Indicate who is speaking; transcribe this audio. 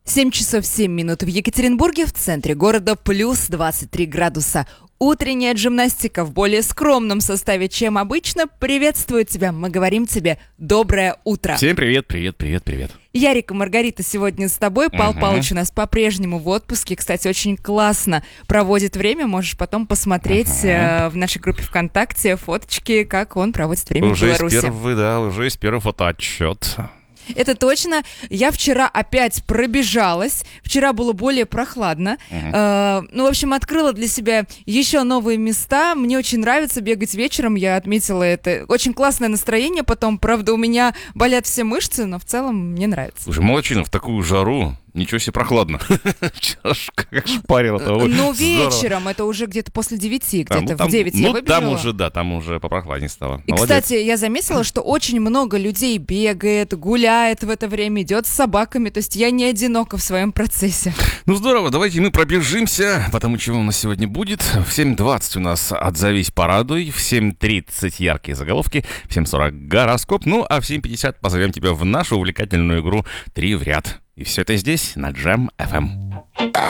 Speaker 1: 7 часов 7 минут в Екатеринбурге, в центре города плюс 23 градуса. Утренняя джимнастика в более скромном составе, чем обычно, приветствует тебя. Мы говорим тебе доброе утро.
Speaker 2: Всем привет.
Speaker 1: Ярик и Маргарита сегодня с тобой. Пал Палыч у нас по-прежнему в отпуске. Кстати, очень классно проводит время. Можешь потом посмотреть в нашей группе ВКонтакте фоточки, как он проводит время в Беларуси.
Speaker 2: Уже из первого фотоотчет.
Speaker 1: Это точно. Я вчера опять пробежалась. Вчера было более прохладно. В общем, открыла для себя еще новые места. Мне очень нравится бегать вечером. Я отметила это. Очень классное настроение потом. Правда, у меня болят все мышцы, но в целом мне нравится.
Speaker 2: Слушай, молодчина, в такую жару. Ничего себе прохладно. Как шпарило-то.
Speaker 1: Ну, вечером, это уже где-то после 9, где-то в 9 я выбежала.
Speaker 2: Там уже попрохладнее стало.
Speaker 1: И, кстати, я заметила, что очень много людей бегает, гуляет в это время, идет с собаками. То есть я не одинока в своем процессе. Ну,
Speaker 2: здорово, давайте мы пробежимся, потому чего у нас сегодня будет. В 7:20 у нас «Отзовись, порадуй», в 7:30 яркие заголовки, в 7:40 гороскоп, а в 7:50 позовем тебя в нашу увлекательную игру «3 в ряд». И все это здесь, на Джем FM.